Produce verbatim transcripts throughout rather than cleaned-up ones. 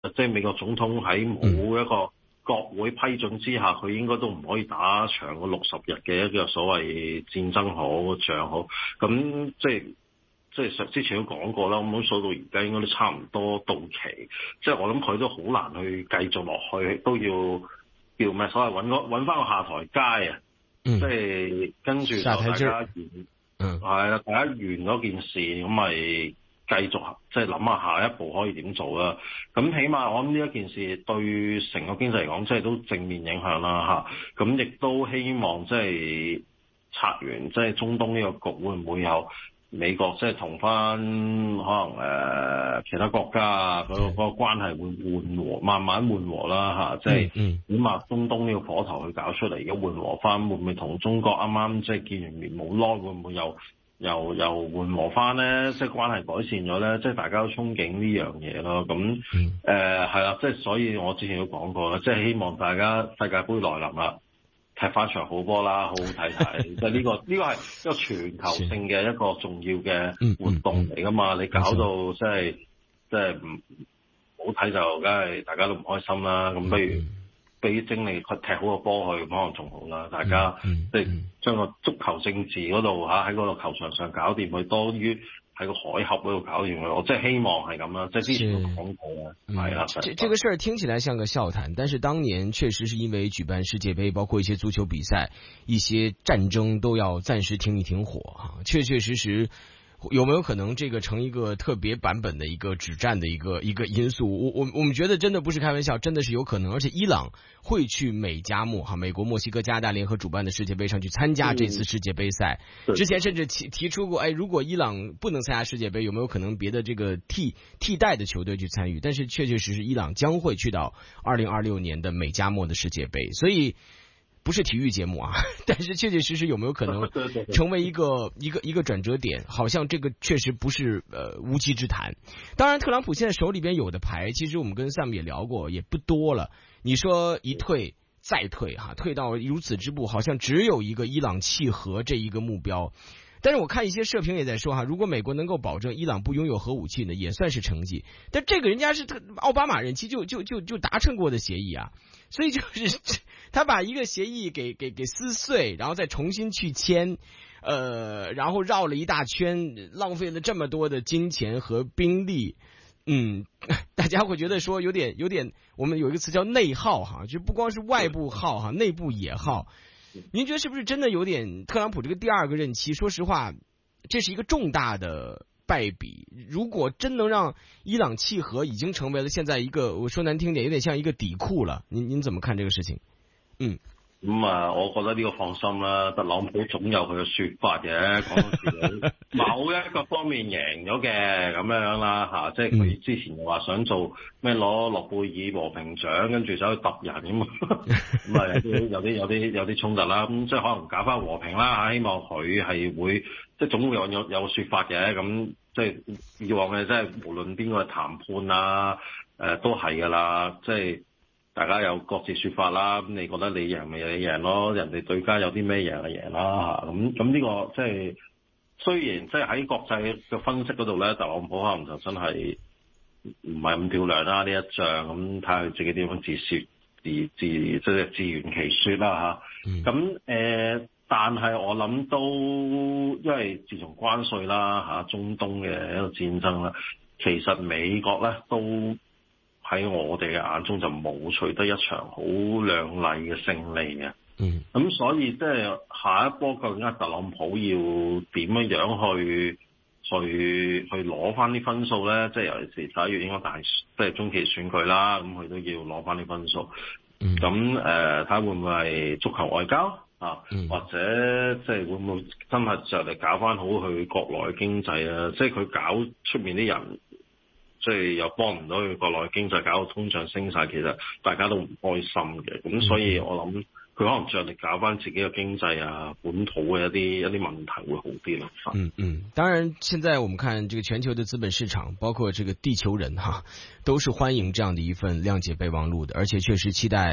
即係美國總統喺冇一個國會批准之下，佢應該都唔可以打長過六十日嘅一個所謂戰爭好仗好。咁即係即係之前都講過啦，咁數到而家應該都差唔多到期。即係我諗佢都好難去繼續落去，都要叫咩所謂揾個揾翻個下台階啊！ 嗯、 即係跟住就大家完， 嗯， 係啦，大家完嗰件事，咁咪繼續即係諗下下一步可以點做啦。咁起碼我諗呢一件事對成個經濟嚟講，即係都正面影響啦嚇。咁亦都希望即係拆完即係中東呢個局，會唔會有美國即係同翻可能誒、呃、其他國家啊嗰、嗰個嗰個關係會緩和，慢慢緩和啦嚇。即係起碼中東呢個火頭去搞出嚟，而家緩和翻，會唔會同中國啱啱即係見完面冇耐，會唔會有？又又緩和翻咧，即係關係改善咗咧，即係大家都憧憬呢樣嘢咯。咁誒係啦，即係所以我之前都講過啦，即係希望大家世界盃來臨啦，踢翻場好波啦，好好睇睇。即係呢個呢、呢個係一個全球性嘅一個重要嘅活動嚟噶嘛。你搞到即係即係唔好睇就梗係大家都唔開心啦。咁不如俾精力去踢好個波去，可能仲好啦。大家即係將個足球政治嗰度嚇喺嗰個球場上搞掂佢，多於喺個海峽嗰度搞掂佢。我即係希望係咁啦，即係之前都講過啦，係啦。 這這個事兒聽起來像個笑談，但是當年確實是因為舉辦世界盃，包括一些足球比賽、一些戰爭都要暫時停一停火哈，確確實實。有沒有可能這個成一個特別版本的一個止戰的一個一個因素？我我我們覺得真的不是開玩笑，真的是有可能。而且伊朗會去美加墨哈，美國、墨西哥、加拿大聯合主辦的世界盃上去參加這次世界盃賽。嗯、之前甚至提提出過，哎，如果伊朗不能參加世界盃，有沒有可能別的這個替替代的球隊去參與？但是確確實實，伊朗將會去到二零二六年的美加墨的世界盃，所以。不是體育節目啊，但是確確實實有沒有可能成為一個一個一個轉折點？好像這個確實不是呃無稽之談。當然，特朗普現在手裏邊有的牌，其實我們跟 Sam 也聊過，也不多了。你說一退再退哈，退到如此之步，好像只有一個伊朗契合這一個目標。但是我看一些社評也在說哈，如果美國能夠保證伊朗不擁有核武器呢，也算是成績。但這個人家是奧巴馬任期就就就就達成過的協議啊，所以就是他把一個協議給給給撕碎，然後再重新去簽，呃，然後繞了一大圈，浪費了這麼多的金錢和兵力，嗯，大家會覺得說有點有點，我們有一個詞叫內耗哈，就不光是外部耗哈，內部也耗。您覺得是不是真的有點特朗普這個第二個任期？說實話，這是一個重大的敗筆。如果真能讓伊朗契合，已經成為了現在一個，我說難聽點，有點像一個底褲了。您您怎麼看這個事情？嗯， 咁啊、嗯，我覺得呢個放心啦，特朗普總有佢嘅說法嘅，講到自己某一個方面贏咗嘅咁樣啦吓，即係佢之前又話想做咩攞諾貝爾和平獎，跟住走去揼人咁，咁啊有啲有啲有啲有啲衝突啦，咁即係可能搞翻和平啦吓，希望佢係會即係總會有有有說法嘅，咁即係以往嘅即係無論邊個談判啊，誒、呃、都係噶啦，即係。大家有各自說法啦，咁你覺得你贏咪你贏咯，人哋對家有啲咩贏就贏啦嚇，咁咁呢個即係雖然即係喺國際嘅分析嗰度咧，特朗普可能就真係唔係咁漂亮啦呢一仗，咁睇下佢自己點樣自説自自即係自圓其説啦嚇。咁誒、嗯呃，但係我諗都因為自從關稅啦嚇，中東嘅一個戰爭啦，其實美國咧都。喺我哋嘅眼中就冇取得一場好亮麗嘅勝利嘅，嗯，咁所以即係下一波究竟特朗普要點樣樣去去去攞翻啲分數咧？即係尤其是十一月應該大即係中期選舉啦，咁佢都要攞翻啲分數。咁誒睇下會唔會係足球外交啊？嗯、或者即係會唔會真係就嚟搞翻好佢國內嘅經濟啊？即係佢搞出面啲人。即係又幫唔到佢國內經濟，搞到通脹升晒，其實大家都唔開心嘅。咁所以我諗佢可能着力搞翻自己嘅經濟啊，本土嘅一啲一啲問題會好啲咯。 嗯嗯，當然，現在我們看這個全球的資本市場，包括這個地球人哈，都是歡迎這樣的一份諒解備忘錄的，而且確實期待。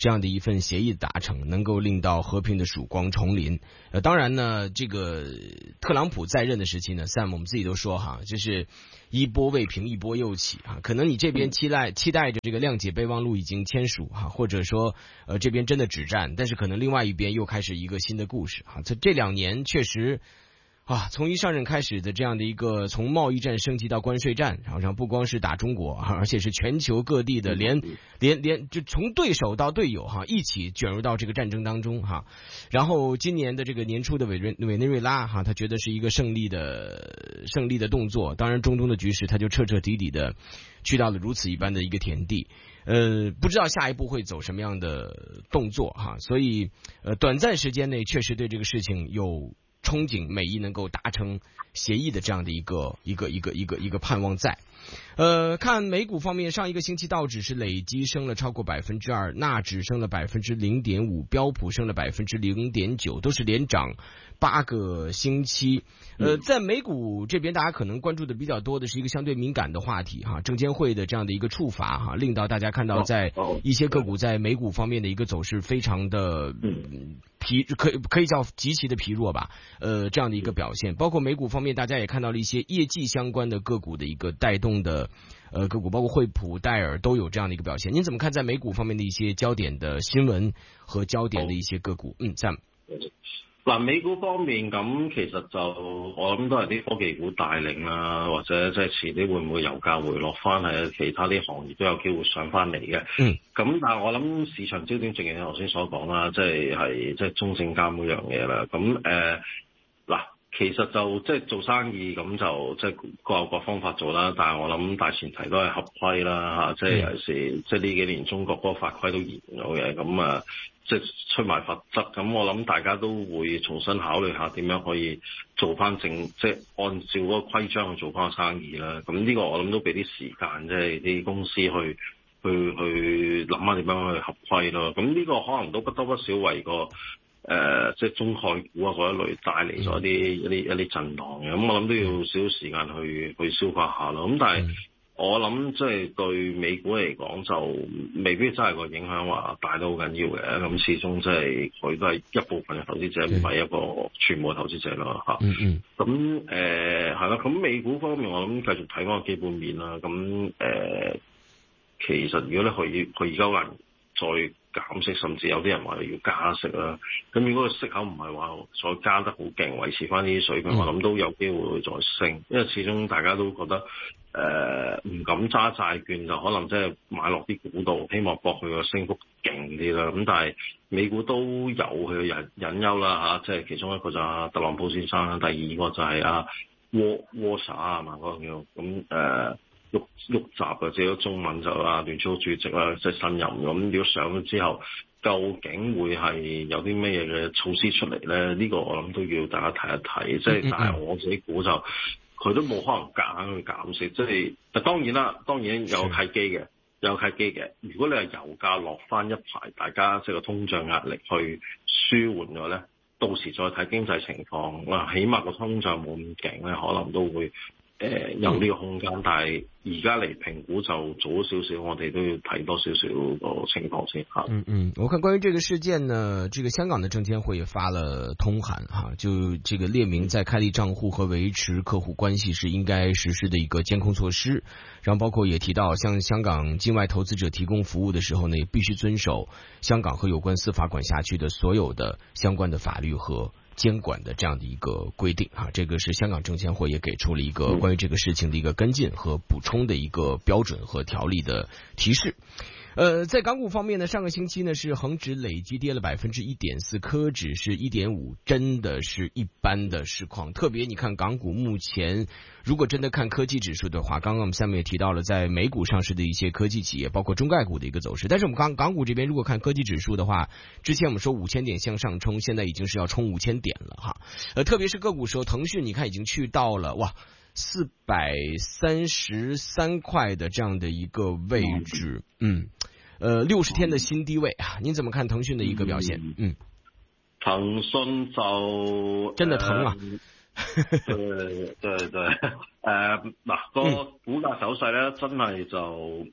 这样的一份协议的达成，能够令到和平的曙光重临。呃，当然呢，这个特朗普在任的时期呢 ，Sam 我们自己都说哈，就是一波未平一波又起啊。可能你这边期待期待着这个谅解备忘录已经签署哈，或者说呃这边真的止战，但是可能另外一边又开始一个新的故事哈。这这两年确实。啊，从一上任开始的这样的一个从贸易战升级到关税战，然后不光是打中国，而且是全球各地的连连连就从对手到队友哈一起卷入到这个战争当中哈。然后今年的这个年初的委瑞委内瑞拉哈，他觉得是一个胜利的胜利的动作，当然中东的局势他就彻彻底底的去到了如此一般的一个田地。呃，不知道下一步会走什么样的动作哈，所以呃短暂时间内确实对这个事情有憧憬美伊能够达成协议的这样的一个一个一个一个一个盼望在。呃，看美股方面，上一个星期道指是累积升了超过百分之二，纳指升了百分之零点五，标普升了百分之零点九，都是连涨八个星期。呃，在美股这边，大家可能关注的比较多的是一个相对敏感的话题哈，证监会的这样的一个处罚哈，令到大家看到在一些个股在美股方面的一个走势非常的疲，可可以叫极其的疲弱吧。呃，这样的一个表现，包括美股方面，大家也看到了一些业绩相关的个股的一个带动。的呃个股，包括惠普、戴尔都有这样的一个表现。您怎么看在美股方面的一些焦点的新闻和焦点的一些个股？嗯 ，Sam。 嗱，美股方面咁，其實就我諗都係啲科技股帶領啦，或者即係遲啲會唔會油價回落翻，係其他啲行業都有機會上翻嚟嘅。 嗯。 咁但係我諗市場焦點正如你頭先所講啦，即係係即係中證監嗰樣嘢啦。咁誒嗱。其實就即係做生意咁就即係各有各方法做啦，但係我諗大前提都係合規啦嚇，即係有時即係呢幾年中國嗰個法規都嚴咗嘅，咁啊即係出埋罰則，咁我諗大家都會重新考慮下點樣可以做翻正，即係按照嗰個規章去做翻生意啦。咁呢個我諗都俾啲時間即係啲公司去去去諗下點樣去合規咯。咁呢個可能都不多不少為個。誒、呃，即係中概股啊嗰一類帶嚟咗啲一啲一啲震盪嘅，咁我諗都要少少時間去去消化下咯。咁但係我諗即係對美股嚟講就未必真係個影響話大到好緊要嘅，咁始終即係佢都係一部分嘅投資者，唔係一個全部嘅投資者咯嚇。 嗯嗯。 咁誒係啦，咁、呃、美股方面我諗繼續睇翻個基本面啦。咁誒、呃，其實如果咧佢佢而家可能再減息，甚至有啲人話要加息啦。咁如果個息口唔係話再加得好勁，維持翻呢啲水平，嗯、我諗都有機會會再升。因為始終大家都覺得誒唔、呃、敢揸債券，就可能即係買落啲股度，希望博佢個升幅勁啲啦。咁但係美股都有佢嘅隱隱憂啦嚇，即係其中一個就係特朗普先生啦，第二個就係阿沃沃沙啊嘛嗰個叫咁誒。喐喐集啊，即係中文就啊聯儲局主席啦，即係新任咁。如果上咗之後，究竟會係有啲咩嘢嘅措施出嚟咧？呢、這個我諗都要大家睇一睇。即係但係我自己估就佢都冇可能夾硬去減息。即係但當然啦，當然有契機嘅，有契機嘅。如果你係油價落翻一排，大家即係個通脹壓力去舒緩咗咧，到時再睇經濟情況。嗱，起碼個通脹冇咁勁咧，可能都會。誒、呃、有呢個空間，但係而家嚟評估就早少少，我哋都要睇多少少個情況先嚇。 嗯嗯，我看關於這個事件呢，這個香港的證監會也發了通函哈，就這個列明在開立賬戶和維持客戶關係是應該實施的一個監控措施，然後包括也提到，向香港境外投資者提供服務的時候呢，也必須遵守香港和有關司法管轄區的所有的相關的法律和監管的這樣的一個規定啊，這個是香港證監會也給出了一個關於這個事情的一個跟進和補充的一個標準和條例的提示。呃，在港股方面呢，上個星期呢是恒指累積跌了百分之一點四，科指是一點五，真的是一般的市況。特別你看港股目前，如果真的看科技指數的話，剛剛我們下面也提到了在美股上市的一些科技企業，包括中概股的一個走勢。但是我們港港股這邊如果看科技指數的話，之前我們說五千點向上衝，現在已經是要衝五千點了哈。呃，特別是個股時候，騰訊你看已經去到了哇。四百三十三塊的這樣的一個位置，嗯，呃，六十天的新低位啊，您怎麼看騰訊的一個表現？嗯， 騰訊就真的疼啊！ 對對對，誒嗱個股價走勢咧，真係就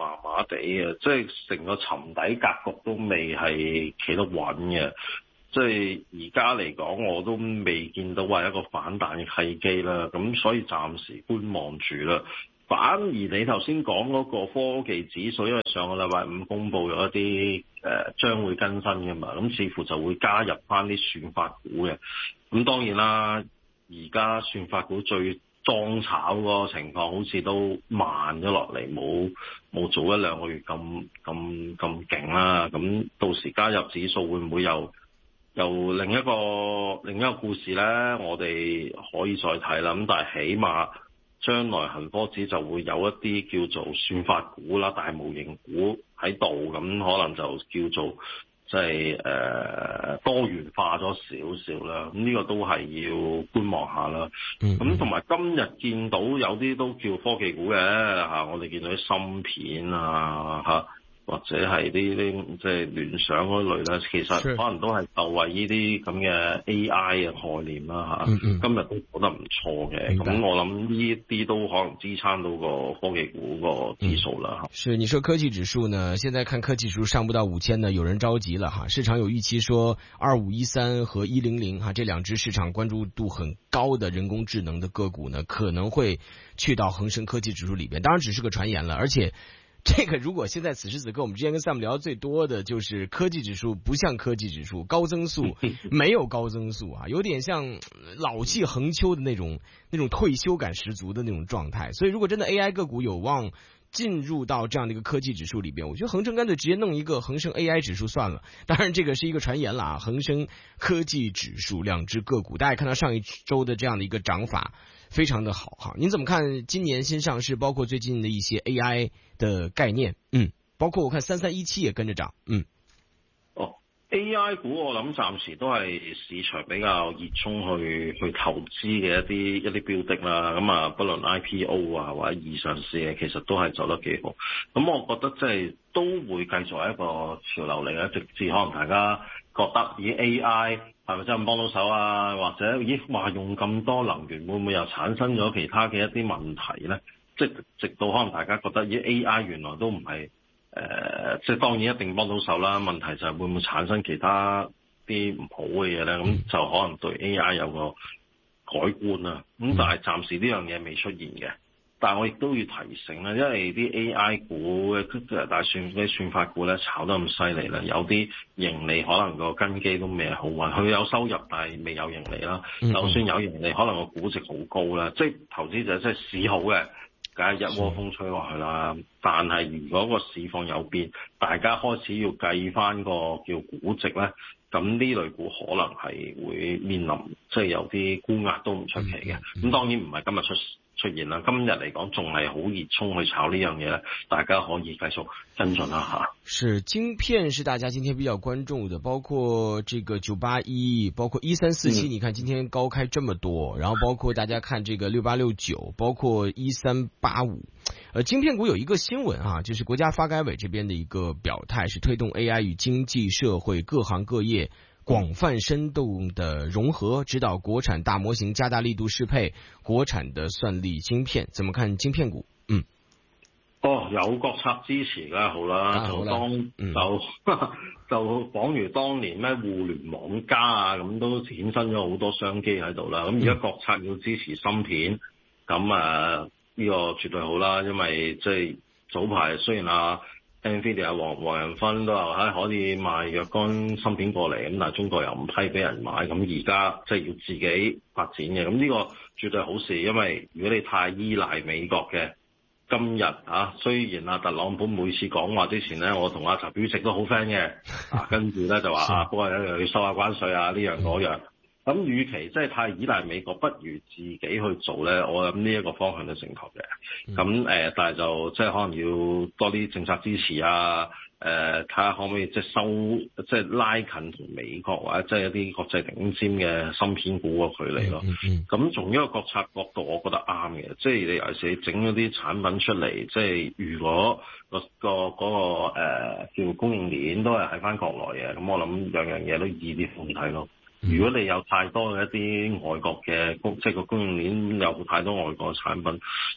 麻麻地嘅，即係成個沉底格局都未係企得穩嘅。即係而家嚟講，我都未見到話一個反彈嘅契機啦。咁所以暫時觀望住啦。反而你頭先講嗰個科技指數，因為上個禮拜五公佈咗一啲誒將會更新嘅嘛，咁似乎就會加入翻啲算法股嘅。咁當然啦，而家算法股最裝炒嗰個情況，好似都慢咗落嚟，冇冇早一兩個月咁咁咁勁啦。咁到時加入指數會唔會又又另一個另一個故事咧？我哋可以再睇啦。咁但係起碼將來恒科指就會有一啲叫做算法股啦、大模型股喺度，咁可能就叫做即係誒多元化咗少少啦。咁呢個都係要觀望下啦。咁同埋今日見到有啲都叫科技股嘅嚇，我哋見到啲芯片啊嚇，或者係啲啲即係聯想嗰類咧，其實可能都係受惠呢啲咁嘅 A I 嘅概念啦嚇。今日都覺得唔錯嘅，咁我諗呢啲都可能支撐到個科技股個指數啦。 是，你說科技指數呢？現在看科技指數上不到五千呢，有人着急了哈。市場有預期說二五一三和一零零哈這兩隻市場關注度很高的人工智能的個股呢，可能會去到恒生科技指數裏邊。當然只是個傳言了，而且。這個如果現在此時此刻，我們之前跟 Sam 聊最多的就是科技指數不像科技指數，高增速沒有高增速啊，有點像老氣橫秋的那種那種退休感十足的那種狀態。所以如果真的 A I 個股有望進入到這樣的一個科技指數裏邊，我覺得恒生乾脆直接弄一個恒生 A I 指數算了。當然這個是一個傳言啦，恒生科技指數兩隻個股，大家看到上一周的這樣的一個漲法非常的好哈。您怎麼看今年新上市，包括最近的一些 A I 的概念？嗯，包括我看三三一七也跟着漲。嗯， 哦 ，A I 股我諗暫時都係市場比較熱衷去去投資嘅一啲一啲標的啦。咁啊，不論 I P O 啊或者二上市嘅，其實都係走得幾好。咁我覺得即係都會繼續係一個潮流嚟嘅，直至可能大家覺得以 A I 係咪真係幫到手啊？或者咦話用咁多能源會唔會又產生咗其他嘅一啲問題咧？即係直到可能大家覺得咦 A I 原來都唔係誒，即係當然一定幫到手啦。問題就係會唔會產生其他啲唔好嘅嘢咧？咁就可能對 A I 有個改觀啦。咁但係暫時呢樣嘢未出現嘅。但係我亦都要提醒啦，因為啲 A I 股嘅大算啲算法股咧炒得咁犀利啦，有啲盈利可能個根基都未係好穩，佢有收入但係未有盈利啦。就算有盈利，可能個估值好高啦。即係投資者即係市好嘅，梗係一窩蜂吹落去啦。但係如果個市況有變，大家開始要計翻個叫估值咧，咁呢類股可能係會面臨即係有啲沽壓都唔出奇嘅。咁當然唔係今日出出現啦，今日嚟講仲係好熱衷去炒呢樣嘢咧，大家可以繼續跟進啦吓。 是晶片是大家今天比較關注的，包括這個九八一，包括一三四七，你看今天高開這麼多，然後包括大家看這個六八六九，包括一三八五。呃，晶片股有一個新聞啊，就是國家發改委這邊的一個表態，是推動 A I 與經濟社會各行各業廣泛深度的融合，指導國產大模型加大力度適配國產的算力晶片。怎麼看晶片股？嗯， 哦，有國策支持梗係好啦，啊、就當、嗯、就就仿如當年咩互聯網加啊，咁都衍生咗好多商機喺度啦。咁而家國策要支持芯片，咁啊呢個絕對好啦，因為即係早排雖然啊。Nvidia 黃黃仁勳都話喺可以賣若干芯片過嚟，咁但係中國又唔批俾人買，咁而家即係要自己發展嘅，咁呢個絕對係好事，因為如果你太依賴美國嘅，今日啊雖然啊特朗普每次講話之前咧，我同阿習主席都好 friend 嘅，啊跟住咧就話啊，不過又要收下關稅啊呢樣嗰樣。咁，與其即係太依賴美國，不如自己去做咧。我諗呢一個方向都正確嘅。咁誒、呃，但係就即係可能要多啲政策支持啊。誒，睇下可唔可以即係收，即係拉近同美國或者即係一啲國際頂尖嘅芯片股個距離咯。咁從一個國策角度，我覺得啱嘅。即係你尤其是整嗰啲產品出嚟，即係如果、個個嗰、個、呃、叫供應鏈都係喺翻國內嘅，咁我諗樣樣嘢都易啲控制咯。如果你有太多嘅一啲外國嘅供，即係個供應鏈有太多外國嘅產品，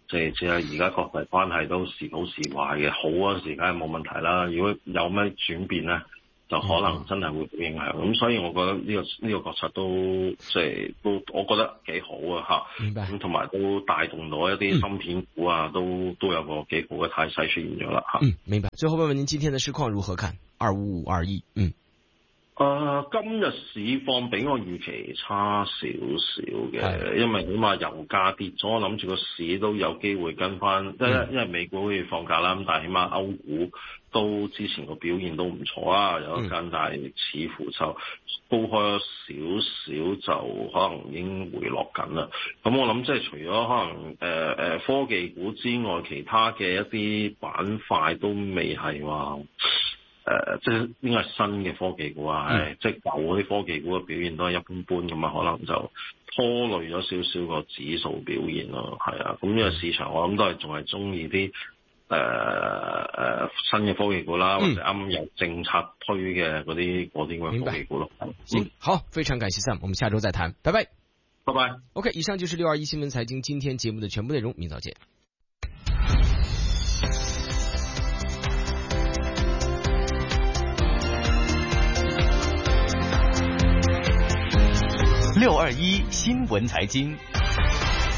即係只係而家國際關係都時好時壞嘅，好嗰時梗係冇問題啦。如果有咩轉變咧，就可能真係會影響。咁、嗯、所以我覺得呢、呢個呢、呢個國策都即係都，我覺得幾好啊嚇。 明白。 咁同埋都帶動到一啲芯片股啊，嗯、都都有個幾好嘅態勢出現咗啦嚇。 嗯，明白。最後問問您今天的市況如何看？二五五二一，嗯。 誒、呃，今日市況比我預期差少少嘅，因為起碼油價跌咗，我諗住個市都有機會跟翻，因、嗯、因為美股好似放假啦，咁但係起碼歐股都之前個表現都唔錯啊，有一間、嗯、但係似乎就高開咗少少，就可能已經回落緊啦。咁我諗即係除咗可能誒誒、呃、科技股之外，其他嘅一啲板塊都未係話。誒、呃，即係應該係新嘅科技股啊，係、嗯、即係舊嗰啲科技股嘅表現都係一般般咁啊，可能就拖累咗少少個指數表現咯，係啊，咁呢個市場我諗都係仲係中意啲誒誒新嘅科技股啦，或者啱啱有政策推嘅嗰啲嗰啲咁嘅科技股咯。 行、嗯，好，非常感謝 Sam，我們下周再談，拜拜， 拜拜。 OK， 以上就是六二一新聞財經今天節目的全部內容，明早見。 六二一新聞財經。